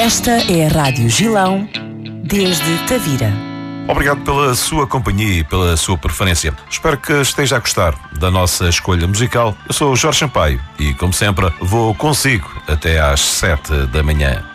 Esta é a Rádio Gilão, desde Tavira. Obrigado pela sua companhia e pela sua preferência. Espero que esteja a gostar da nossa escolha musical. Eu sou o Jorge Sampaio e, como sempre, vou consigo até às 7 da manhã.